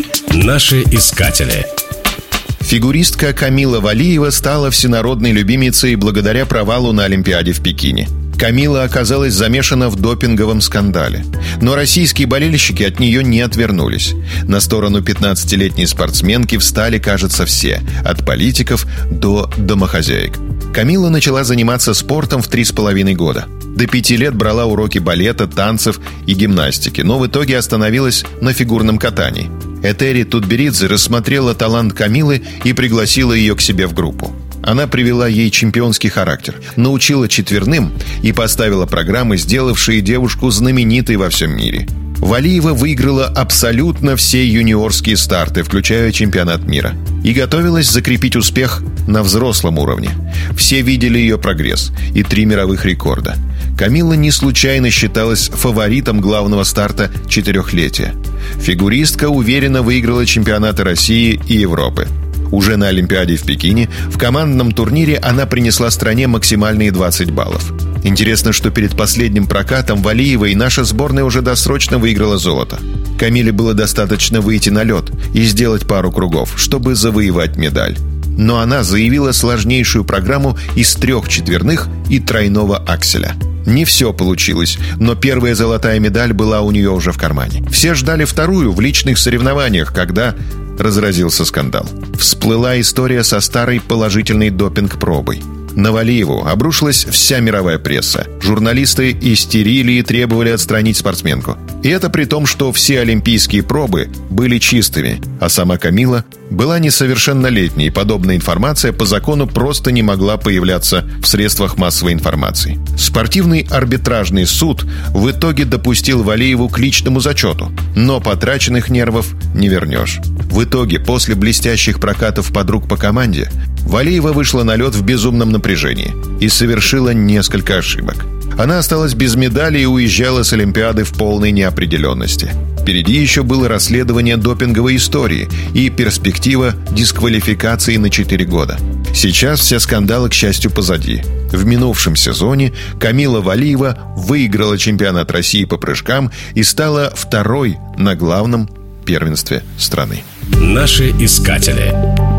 Наши искатели. Фигуристка Камила Валиева стала всенародной любимицей благодаря провалу на Олимпиаде в Пекине. Камила оказалась замешана в допинговом скандале. Но российские болельщики от нее не отвернулись. На сторону 15-летней спортсменки встали, кажется, все. От политиков до домохозяек. Камила начала заниматься спортом в 3,5 года. До 5 лет брала уроки балета, танцев и гимнастики, но в итоге остановилась на фигурном катании. Этери Тутберидзе рассмотрела талант Камилы и пригласила ее к себе в группу. Она привела ей чемпионский характер, научила четверным и поставила программы, сделавшие девушку знаменитой во всем мире. Валиева выиграла абсолютно все юниорские старты, включая чемпионат мира, и готовилась закрепить успех на взрослом уровне. Все видели ее прогресс и 3 мировых рекорда. Камила не случайно считалась фаворитом главного старта 4-летия. Фигуристка уверенно выиграла чемпионаты России и Европы. Уже на Олимпиаде в Пекине в командном турнире она принесла стране максимальные 20 баллов. Интересно, что перед последним прокатом Валиева и наша сборная уже досрочно выиграла золото. Камиле было достаточно выйти на лед и сделать пару кругов, чтобы завоевать медаль. Но она заявила сложнейшую программу из 3 четверных и тройного акселя. Не все получилось, но первая золотая медаль была у нее уже в кармане. Все ждали вторую в личных соревнованиях, когда разразился скандал. Всплыла история со старой положительной допинг-пробой. На Валиеву обрушилась вся мировая пресса. Журналисты истерили и требовали отстранить спортсменку. И это при том, что все олимпийские пробы были чистыми, а сама Камила была несовершеннолетней, и подобная информация по закону просто не могла появляться в средствах массовой информации. Спортивный арбитражный суд в итоге допустил Валиеву к личному зачету, но потраченных нервов не вернешь. В итоге, после блестящих прокатов подруг по команде, Валиева вышла на лед в безумном напряжении и совершила несколько ошибок. Она осталась без медали и уезжала с Олимпиады в полной неопределенности. Впереди еще было расследование допинговой истории и перспектива дисквалификации на 4 года. Сейчас все скандалы, к счастью, позади. В минувшем сезоне Камила Валиева выиграла чемпионат России по прыжкам и стала 2-й на главном первенстве страны. Наши искатели.